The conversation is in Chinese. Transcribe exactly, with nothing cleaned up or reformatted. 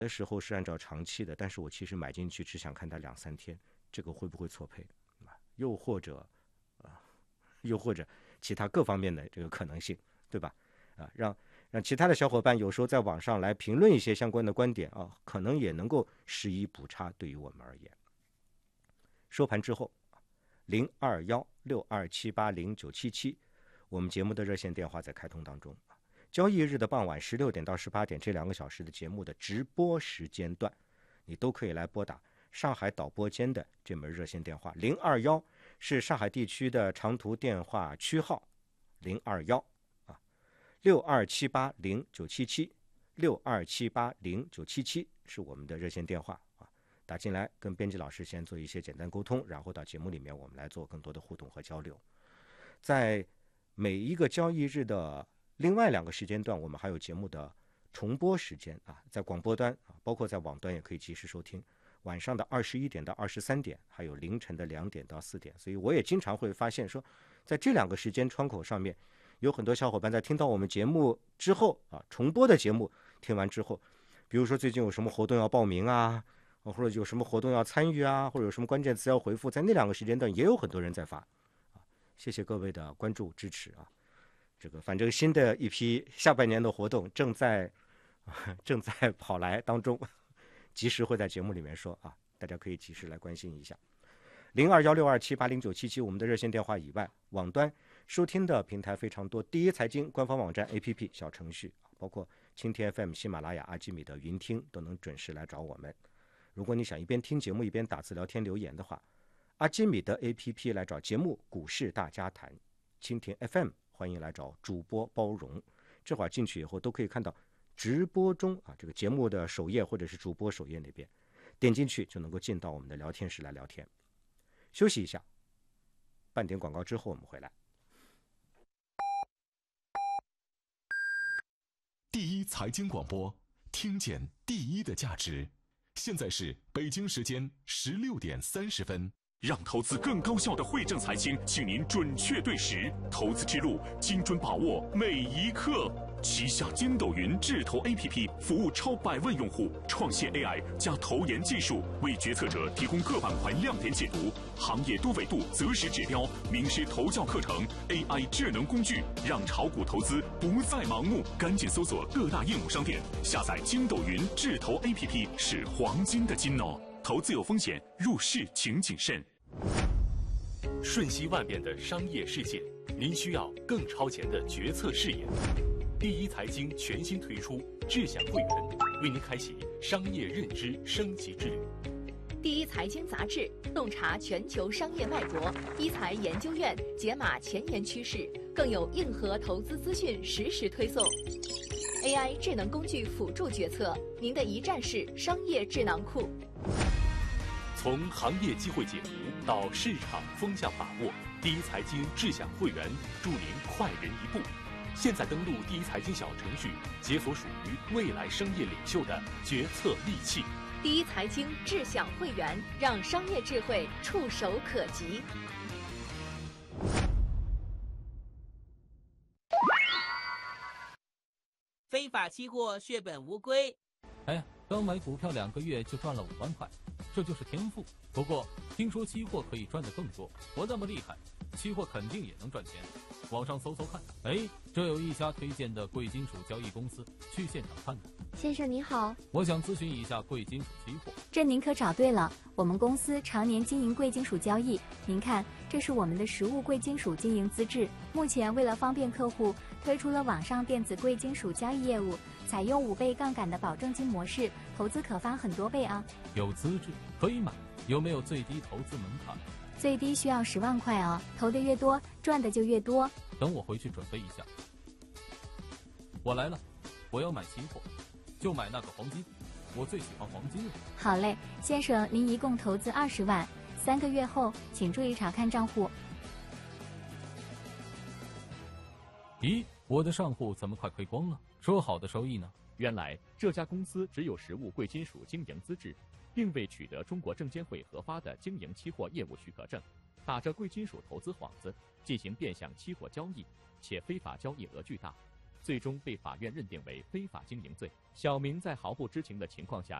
的时候是按照长期的，但是我其实买进去只想看它两三天，这个会不会错配？又或者，啊，又或者其他各方面的这个可能性，对吧？啊，让让其他的小伙伴有时候在网上来评论一些相关的观点啊，可能也能够施以补差，对于我们而言。收盘之后，零二幺六二七八零九七七，我们节目的热线电话在开通当中。交易日的傍晚十六点到十八点这两个小时的节目的直播时间段，你都可以来拨打上海导播间的这门热线电话零二幺，是上海地区的长途电话区号零二幺啊，六二七八零九七七，六二七八零九七七是我们的热线电话啊，打进来跟编辑老师先做一些简单沟通，然后到节目里面我们来做更多的互动和交流。在每一个交易日的另外两个时间段，我们还有节目的重播时间啊，在广播端啊，包括在网端也可以及时收听。晚上的二十一点到二十三点，还有凌晨的两点到四点，所以我也经常会发现说，在这两个时间窗口上面，有很多小伙伴在听到我们节目之后啊，重播的节目听完之后，比如说最近有什么活动要报名啊，或者有什么活动要参与啊，或者有什么关键词要回复，在那两个时间段也有很多人在发啊，谢谢各位的关注支持啊。这个反正新的一批下半年的活动正在正在跑来当中，及时会在节目里面说啊，大家可以及时来关心一下。零二幺六二七八零九七七我们的热线电话以外，网端收听的平台非常多，第一财经官方网站 A P P 小程序，包括蜻蜓 F M、喜马拉雅、阿基米德、云听都能准时来找我们。如果你想一边听节目一边打字聊天留言的话，阿基米德 A P P 来找节目股市大家谈，蜻蜓 F M 欢迎来找主播包容。这会儿进去以后都可以看到直播中啊，这个节目的首页或者是主播首页那边，点进去就能够进到我们的聊天室来聊天。休息一下，半点广告之后我们回来。 第一财经广播，听见第一的价值。现在是北京时间十六点三十分。让投资更高效的汇正财经，请您准确对时，投资之路精准把握每一刻。旗下筋斗云智投 A P P 服务超百万用户，创现 A I 加投研技术，为决策者提供各板块亮点解读、行业多维度择时指标、名师投教课程、A I 智能工具，让炒股投资不再盲目。赶紧搜索各大应用商店，下载筋斗云智投 A P P， 是黄金的金哦。投资有风险，入市请谨慎。 瞬息万变的商业世界，您需要更超前的决策视野。第一财经全新推出智享会员，为您开启商业认知升级之旅。 第一财经杂志洞察全球商业脉搏，一财研究院解码前沿趋势，更有硬核投资资讯实时推送。A I 智能工具辅助决策，您的一站式商业智囊库。 从行业机会解读到市场风向把握，第一财经智享会员助您快人一步。现在登录第一财经小程序，解锁属于未来商业领袖的决策利器。 第一财经智享会员，让商业智慧触手可及。 非法期货血本无归。 哎呀，刚买股票两个月就赚了五万块，这就是天赋。不过听说期货可以赚得更多，我那么厉害，期货肯定也能赚钱。网上搜搜看，哎，这有一家推荐的贵金属交易公司，去现场看看。 先生你好， 我想咨询一下贵金属期货。 这您可找对了，我们公司常年经营贵金属交易。您看，这是我们的实物贵金属经营资质。目前为了方便客户，推出了网上电子贵金属交易业务，采用五倍杠杆的保证金模式，投资可翻很多倍啊。 有资质可以买，有没有最低投资门槛？ 最低需要十万块哦，投的越多，赚的就越多。 等我回去准备一下。我来了，我要买期货，就买那个黄金，我最喜欢黄金了。 好嘞，先生，您一共投资二十万，三个月后请注意查看账户。 咦，我的账户怎么快亏光了？说好的收益呢？ 原来这家公司只有实物贵金属经营资质，并未取得中国证监会核发的经营期货业务许可证，打着贵金属投资幌子进行变相期货交易，且非法交易额巨大。 最终被法院认定为非法经营罪。小明在毫不知情的情况下